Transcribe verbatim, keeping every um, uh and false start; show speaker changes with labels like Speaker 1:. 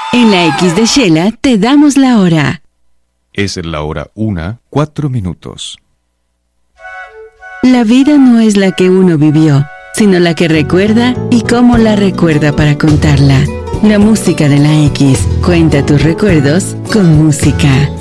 Speaker 1: En la X de Shela te damos la hora.
Speaker 2: Es la hora una, cuatro minutos.
Speaker 1: La vida no es la que uno vivió, sino la que recuerda y cómo la recuerda para contarla. La música de la X. Cuenta tus recuerdos con música.